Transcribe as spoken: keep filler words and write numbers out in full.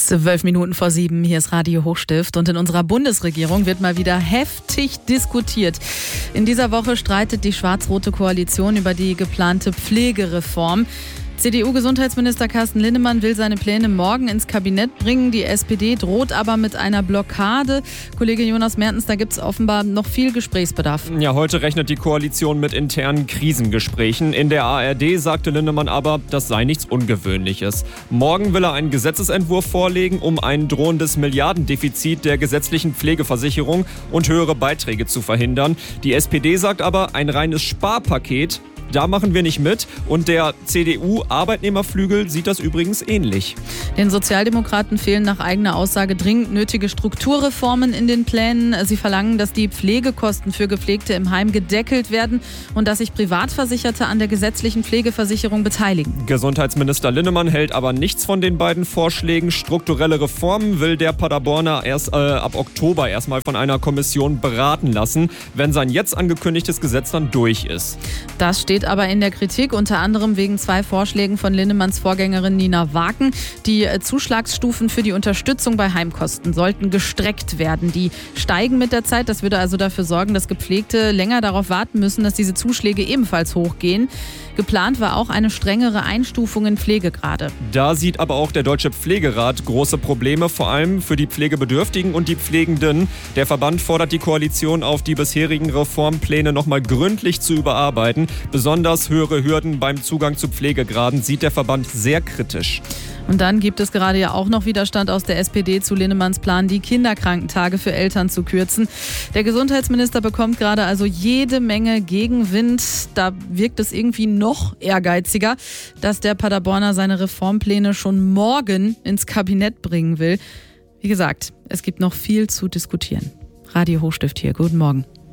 Zwölf Minuten vor sieben, hier ist Radio Hochstift und in unserer Bundesregierung wird mal wieder heftig diskutiert. In dieser Woche streitet die schwarz-rote Koalition über die geplante Pflegereform. C D U-Gesundheitsminister Carsten Linnemann will seine Pläne morgen ins Kabinett bringen. Die S P D droht aber mit einer Blockade. Kollege Jonas Mertens, da gibt es offenbar noch viel Gesprächsbedarf. Ja, heute rechnet die Koalition mit internen Krisengesprächen. In der A R D sagte Linnemann aber, das sei nichts Ungewöhnliches. Morgen will er einen Gesetzesentwurf vorlegen, um ein drohendes Milliardendefizit der gesetzlichen Pflegeversicherung und höhere Beiträge zu verhindern. Die S P D sagt aber, ein reines Sparpaket, da machen wir nicht mit. Und der C D U-Arbeitnehmerflügel sieht das übrigens ähnlich. Den Sozialdemokraten fehlen nach eigener Aussage dringend nötige Strukturreformen in den Plänen. Sie verlangen, dass die Pflegekosten für Gepflegte im Heim gedeckelt werden und dass sich Privatversicherte an der gesetzlichen Pflegeversicherung beteiligen. Gesundheitsminister Linnemann hält aber nichts von den beiden Vorschlägen. Strukturelle Reformen will der Paderborner erst äh, ab Oktober erstmal von einer Kommission beraten lassen, wenn sein jetzt angekündigtes Gesetz dann durch ist. Das steht aber in der Kritik, unter anderem wegen zwei Vorschlägen von Linnemanns Vorgängerin Nina Waken. Die Zuschlagsstufen für die Unterstützung bei Heimkosten sollten gestreckt werden. Die steigen mit der Zeit. Das würde also dafür sorgen, dass Gepflegte länger darauf warten müssen, dass diese Zuschläge ebenfalls hochgehen. Geplant war auch eine strengere Einstufung in Pflegegrade. Da sieht aber auch der Deutsche Pflegerat große Probleme, vor allem für die Pflegebedürftigen und die Pflegenden. Der Verband fordert die Koalition auf, die bisherigen Reformpläne nochmal gründlich zu überarbeiten. Besonders höhere Hürden beim Zugang zu Pflegegraden sieht der Verband sehr kritisch. Und dann gibt es gerade ja auch noch Widerstand aus der S P D zu Linnemanns Plan, die Kinderkrankentage für Eltern zu kürzen. Der Gesundheitsminister bekommt gerade also jede Menge Gegenwind. Da wirkt es irgendwie noch ehrgeiziger, dass der Paderborner seine Reformpläne schon morgen ins Kabinett bringen will. Wie gesagt, es gibt noch viel zu diskutieren. Radio Hochstift hier, guten Morgen.